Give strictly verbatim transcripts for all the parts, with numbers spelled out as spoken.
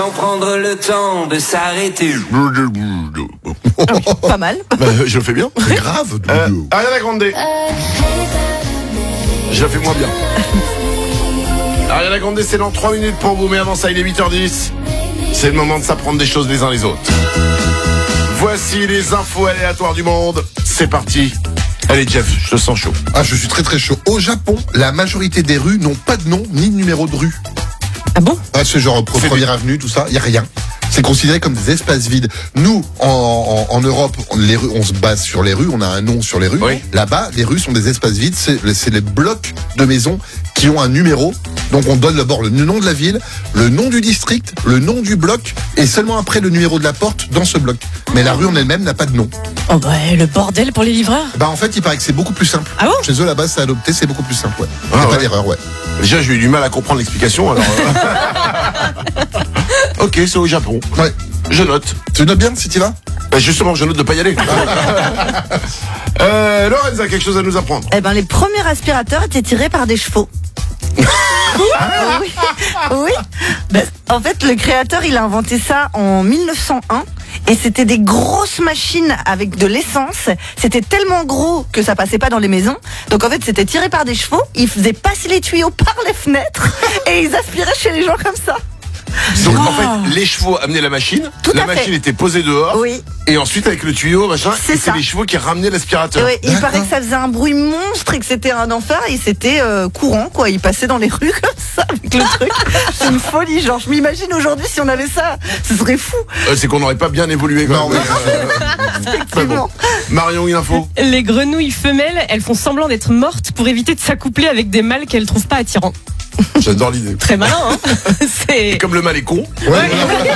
Prendre le temps de s'arrêter. Pas mal. Bah, je le fais bien. C'est grave. Euh, Ariana Grande. Je le fais moins bien. Ariana Grande, c'est dans trois minutes pour vous, mais avant ça, il est huit heures dix. C'est le moment de s'apprendre des choses les uns les autres. Voici les infos aléatoires du monde. C'est parti. Allez Jeff, je te sens chaud. Ah, je suis très très chaud. Au Japon, la majorité des rues n'ont pas de nom ni de numéro de rue. Ah bon? Ah, c'est genre C'est première des- avenue, tout ça, il y a rien. C'est considéré comme des espaces vides. Nous, en, en, en Europe, on- les rues, on se base sur les rues, on a un nom sur les rues. Oui. Là-bas, les rues sont des espaces vides, c'est, c'est les blocs de maisons qui ont un numéro. Donc on donne d'abord le nom de la ville, le nom du district, le nom du bloc, et seulement après le numéro de la porte dans ce bloc. Mais la rue en elle-même n'a pas de nom. Oh bah, le bordel pour les livreurs. Bah en fait, il paraît que c'est beaucoup plus simple. Ah bon? Chez eux, là-bas, c'est adopté, c'est beaucoup plus simple, ouais. Ah, Il n'y a ouais. pas d'erreur, ouais. Déjà, j'ai eu du mal à comprendre l'explication, alors... euh. Ok, c'est au Japon. Ouais. Je note. Tu notes bien si tu vas? Bah, justement, je note de pas y aller. euh, Lorenza, quelque chose à nous apprendre? Eh ben, les premiers aspirateurs étaient tirés par des chevaux. Oui, oui. Ben, en fait, le créateur, il a inventé ça en mille neuf cent un. Et c'était des grosses machines avec de l'essence. C'était tellement gros que ça passait pas dans les maisons. Donc en fait, c'était tiré par des chevaux. Ils faisaient passer les tuyaux par les fenêtres et ils aspiraient chez les gens comme ça. Donc en fait, les chevaux amenaient la machine, Tout la à fait. machine était posée dehors, Oui. et ensuite avec le tuyau, machin, C'est c'est ça. les chevaux qui ramenaient Et l'aspirateur. ouais, il D'accord. paraît que ça faisait un bruit monstre et que c'était un enfer et c'était euh, courant quoi. Ils passaient dans les rues comme ça avec le truc. C'est une folie. Genre, je m'imagine aujourd'hui si on avait ça, ce serait fou. Euh, c'est qu'on n'aurait pas bien évolué quand Non, même. oui. Euh, mais bon. Marion, une info? Les grenouilles femelles, elles font semblant d'être mortes pour éviter de s'accoupler avec des mâles qu'elles trouvent pas attirants. J'adore l'idée. Très malin, hein? C'est... Comme le mal est con. Ouais.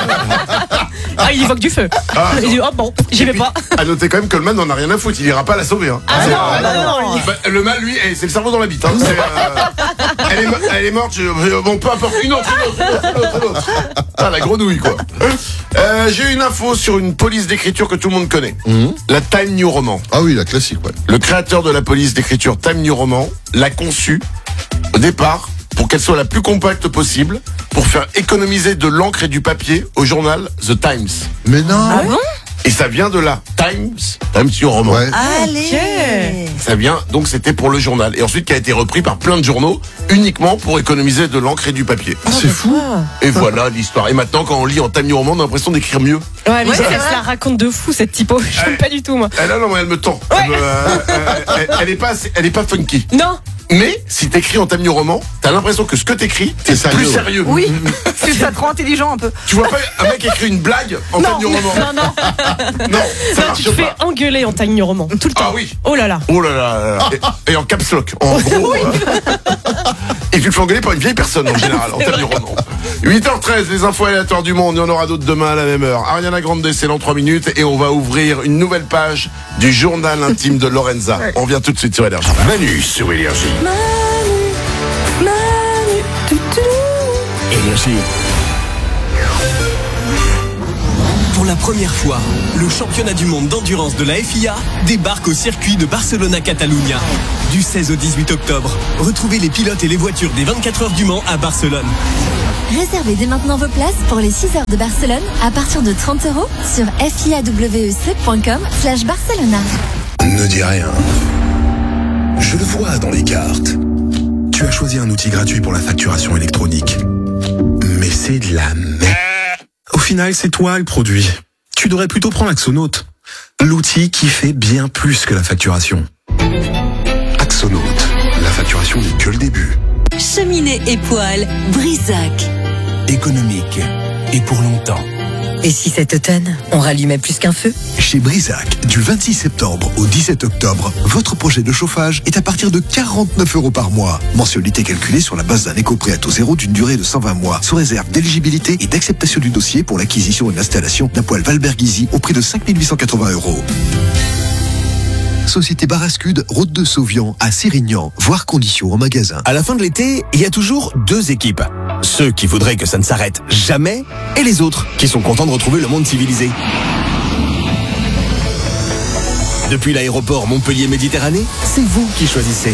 Ah, il évoque du feu. Ah, Il dit, oh bon, j'y vais pas. À noter quand même que le mal n'en a rien à foutre, il ira pas la sauver. Hein. Ah C'est, non, euh, bah non, il- bah, le mal, lui, eh, c'est le cerveau dans la bite. Hein. C'est, euh, elle, est, mo- elle est morte, je- je- bon, peu importe. Une autre, une autre, une autre, une autre, une autre. Ah, la grenouille, quoi. Euh, j'ai une info sur une police d'écriture que tout le monde connaît. La Time New Roman. Ah oui, la classique, ouais. Le créateur de la police d'écriture Time New Roman l'a conçue au départ pour qu'elle soit la plus compacte possible, pour faire économiser de l'encre et du papier au journal The Times. Mais non. Ah bon? Et ça vient de là, Times, Times New Roman. Ouais. Allez. Ça vient, donc c'était pour le journal. Et ensuite qui a été repris par plein de journaux, uniquement pour économiser de l'encre et du papier. C'est fou. Et voilà l'histoire. Et maintenant quand on lit en Time New Roman, on a l'impression d'écrire mieux. Ouais, mais Ouais, ça, c'est elle se vrai. la raconte de fou, cette typo. Je n'aime pas du tout, moi. Elle, là, non, mais elle me tend. Elle, me- euh, euh, elle- elle est pas, assez- elle est pas funky. Non. Mais si t'écris en Time New Roman, t'as l'impression que ce que t'écris, C'est c'est plus sérieux. sérieux. Oui. Parce que ça te rend intelligent un peu. Tu vois pas un mec écrit une blague en Time New Roman? Non, non. Non, ça Non, marche tu te fais pas. engueuler en Time New Roman, tout le temps. Ah oui. Oh là là. Oh là là, là, là. Et, et en caps lock, en gros. euh, et tu te fais engueuler par une vieille personne en général, en Time New Roman. huit heures treize, les infos aléatoires du monde, il y en aura d'autres demain à la même heure. Ariana Grande, c'est dans trois minutes et on va ouvrir une nouvelle page du journal intime de Lorenza. On vient tout de suite sur Énergie. Manu sur Énergie. Énergie. Pour la première fois, le championnat du monde d'endurance de la F I A débarque au circuit de Barcelona-Catalunya. Du seize au dix-huit octobre, retrouvez les pilotes et les voitures des vingt-quatre heures du Mans à Barcelone. Réservez dès maintenant vos places pour les six heures de Barcelone à partir de trente euros sur fiawec.com slash Barcelona. Ne dis rien. Je le vois dans les cartes. Tu as choisi un outil gratuit pour la facturation électronique. Mais c'est de la merde. Au final, c'est toi le produit. Tu devrais plutôt prendre Axonote. L'outil qui fait bien plus que la facturation. Axonote. La facturation n'est que le début. Cheminée et poêle, Brisac. Économique et pour longtemps. Et si cet automne, on rallumait plus qu'un feu? Chez Brisac, du vingt-six septembre au dix-sept octobre, votre projet de chauffage est à partir de quarante-neuf euros par mois. Mensualité calculée sur la base d'un éco-prêt à taux zéro d'une durée de cent vingt mois, sous réserve d'éligibilité et d'acceptation du dossier pour l'acquisition et l'installation d'un poêle Valberg-Easy au prix de cinq mille huit cent quatre-vingts euros. Société Barascude, route de Sauvian à Sérignan, voir conditions en magasin. À la fin de l'été, il y a toujours deux équipes. Ceux qui voudraient que ça ne s'arrête jamais et les autres qui sont contents de retrouver le monde civilisé. Depuis l'aéroport Montpellier-Méditerranée, c'est vous qui choisissez.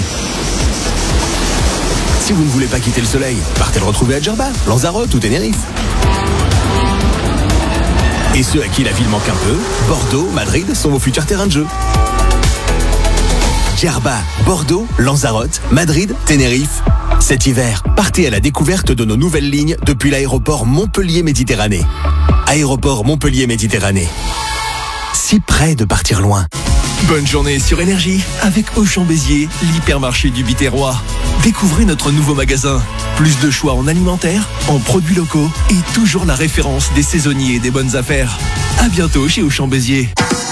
Si vous ne voulez pas quitter le soleil, partez le retrouver à Djerba, Lanzarote ou Tenerife. Et ceux à qui la ville manque un peu, Bordeaux, Madrid sont vos futurs terrains de jeu. Djerba, Bordeaux, Lanzarote, Madrid, Tenerife. Cet hiver, partez à la découverte de nos nouvelles lignes depuis l'aéroport Montpellier-Méditerranée. Aéroport Montpellier-Méditerranée. Si près de partir loin. Bonne journée sur Énergie avec Auchan Béziers, l'hypermarché du Biterrois. Découvrez notre nouveau magasin. Plus de choix en alimentaire, en produits locaux et toujours la référence des saisonniers et des bonnes affaires. À bientôt chez Auchan Béziers.